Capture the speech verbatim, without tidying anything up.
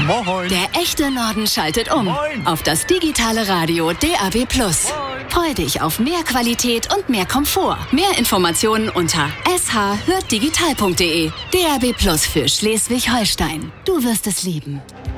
Moin. Der echte Norden schaltet um. Moin. Auf das digitale Radio D A B Plus. Freu dich auf mehr Qualität und mehr Komfort. Mehr Informationen unter s h hört digital punkt d e. D A B Plus für Schleswig-Holstein. Du wirst es lieben.